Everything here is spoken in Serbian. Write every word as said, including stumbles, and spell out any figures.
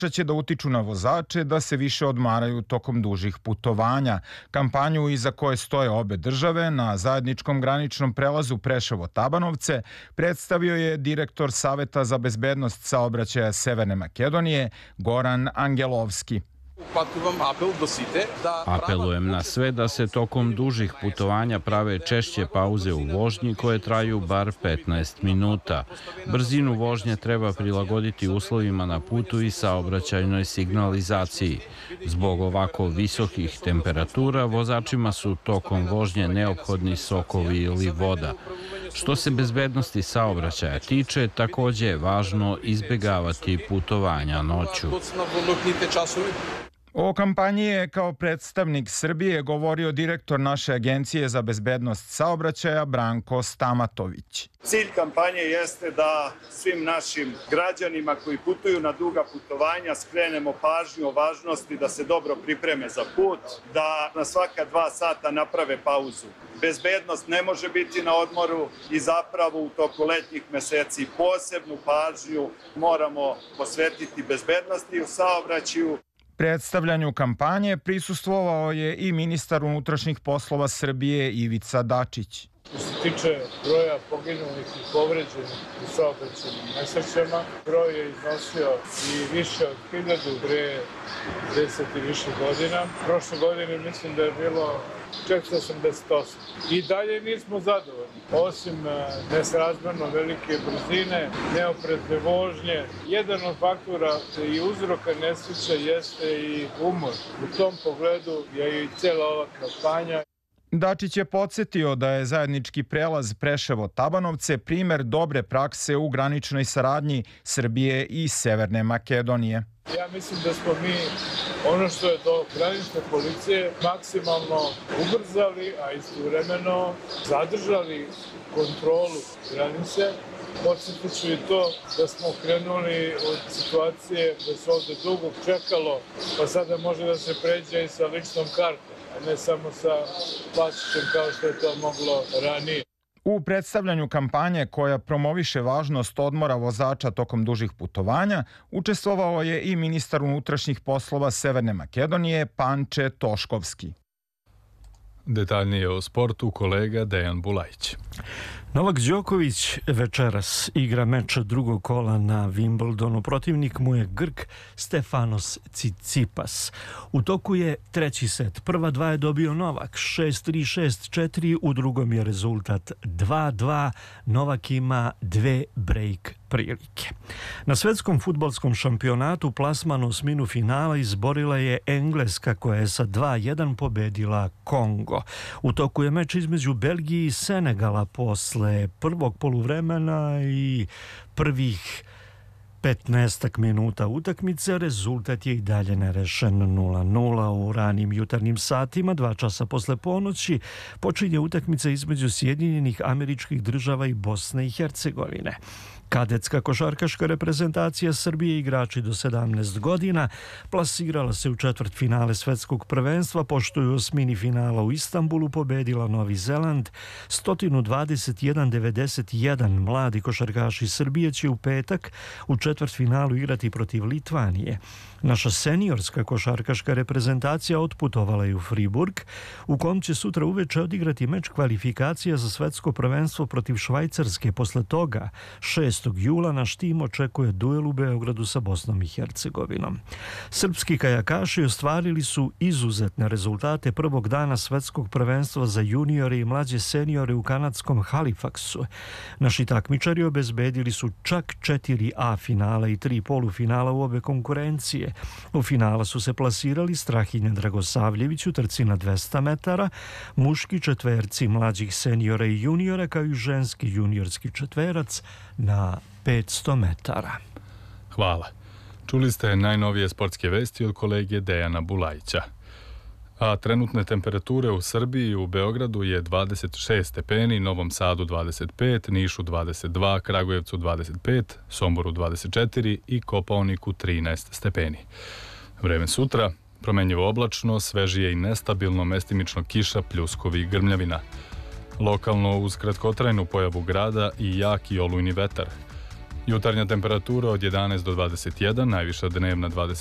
će da utiču na vozače da se više odmaraju tokom dužih putovanja. Kampanju iza koje stoje obe države na zajedničkom graničnom prelazu Preševo-Tabanovce predstavio je direktor Saveta za bezbednost saobraćaja Severne Makedonije Goran Angelovski. Apelujem na sve da se tokom dužih putovanja prave češće pauze u vožnji koje traju bar petnaest minuta. Brzinu vožnje treba prilagoditi uslovima na putu i saobraćajnoj signalizaciji. Zbog ovako visokih temperatura vozačima su tokom vožnje neophodni sokovi ili voda. Što se bezbednosti saobraćaja tiče, takođe je važno izbegavati putovanja noću. O kampanji je kao predstavnik Srbije govorio direktor naše Agencije za bezbednost saobraćaja Branko Stamatović. Cilj kampanje jeste da svim našim građanima koji putuju na duga putovanja skrenemo pažnju o važnosti da se dobro pripreme za put, da na svaka dva sata naprave pauzu. Bezbednost ne može biti na odmoru i zapravo u toku letnjih meseci posebnu pažnju moramo posvetiti bezbednosti u saobraćaju. Predstavljanju kampanje prisustvovao je i ministar unutrašnjih poslova Srbije Ivica Dačić. Što se tiče broja poginulih i povređenih u saobraćajnim nesrećama, broj je iznosio i više od hiljadu pre deset i više godina. Prošle godine mislim da je bilo četiristo osamdeset osam. I dalje nismo zadovoljni. Osim nesrazmerno velike brzine, neoprezne vožnje, jedan od faktora i uzroka nesreća jeste i umor. U tom pogledu je i cijela ova kampanja. Dačić je podsjetio da je zajednički prelaz Preševo-Tabanovce primer dobre prakse u graničnoj saradnji Srbije i Severne Makedonije. Ja mislim da smo mi ono što je do granične policije maksimalno ubrzali, a istovremeno zadržali kontrolu granice. Podsjetit ću i to da smo krenuli od situacije da se ovde dugo čekalo, pa sada može da se pređe i sa ličnom kartom, a ne samo sa pasošem kao što je to moglo ranije. U predstavljanju kampanje koja promoviše važnost odmora vozača tokom dužih putovanja učestvovao je i ministar unutrašnjih poslova Severne Makedonije Panče Toškovski. Detaljnije o sportu kolega Dejan Bulajić. Novak Đoković večeras igra meč drugog kola na Wimbledonu. Protivnik mu je Grk Stefanos Tsitsipas. U toku je treći set. Prva dva je dobio Novak. šest tri, šest četiri. U drugom je rezultat dva dva. Novak ima dve break prilike. Na svetskom fudbalskom šampionatu plasman osminu finala izborila je Engleska koja je sa dva jedan pobedila Kongo. U toku je meč između Belgije i Senegala posle prvog poluvremena i prvih petnaestak minuta utakmice. Rezultat je i dalje nerešen nula nula. U ranim jutarnjim satima, dva časa posle ponoći, počinje utakmica između Sjedinjenih Američkih Država i Bosne i Hercegovine. Kadetska košarkaška reprezentacija Srbije, igrači do sedamnaest godina, plasirala se u četvrtfinale svetskog prvenstva, pošto je u osmini finala u Istanbulu pobedila Novi Zeland sto dvadeset jedan devedeset jedan. Mladi košarkaši Srbije će u petak u četvrtfinalu igrati protiv Litvanije. Naša seniorska košarkaška reprezentacija otputovala je u Friburg, u kom će sutra uveče odigrati meč kvalifikacija za svetsko prvenstvo protiv Švajcarske. Posle toga, šestog jula, naš tim očekuje duel u Beogradu sa Bosnom i Hercegovinom. Srpski kajakaši ostvarili su izuzetne rezultate prvog dana svetskog prvenstva za juniore i mlađe seniore u kanadskom Halifaxu. Naši takmičari obezbedili su čak četiri A finala i tri polufinala u obe konkurencije. U finala su se plasirali Strahinja Dragosavljević u trci na dvesta metara, muški četverci mlađih seniora i juniora, kao i ženski juniorski četverac na petsto metara. Hvala. Čuli ste najnovije sportske vesti od kolege Dejana Bulajića. A trenutne temperature u Srbiji, u Beogradu je dvadeset šest stepeni, Novom Sadu dvadeset pet, Nišu dvadeset dva, Kragujevcu dvadeset pet, Somboru dvadeset četiri i Kopaoniku trinaest stepeni. Vreme sutra, promenjivo oblačno, svežije i nestabilno, mestimično kiša, pljuskovi i grmljavina. Lokalno uz kratkotrajnu pojavu grada i jaki olujni vetar. Jutarnja temperatura od jedanaest do dvadeset jedan, najviša dnevna dvadeset